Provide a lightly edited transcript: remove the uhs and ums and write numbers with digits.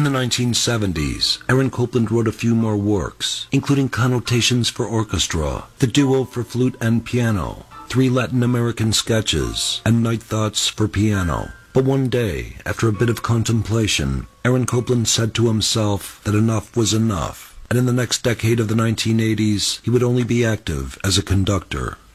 the 1970s, Aaron Copland wrote a few more works, including Connotations for Orchestra, The Duo for Flute and Piano, 3 Latin American sketches, and Night Thoughts for Piano. But one day, after a bit of contemplation, Aaron Copland said to himself that enough was enough, and in the next decade of the 1980s, he would only be active as a conductor.